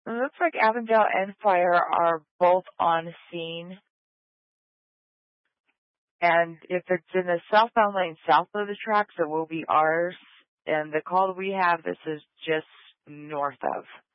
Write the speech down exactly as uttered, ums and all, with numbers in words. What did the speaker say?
It looks like Avondale and Fire are both on scene. And if it's in the southbound lane south of the tracks, it will be ours. And the call that we have, this is just north of.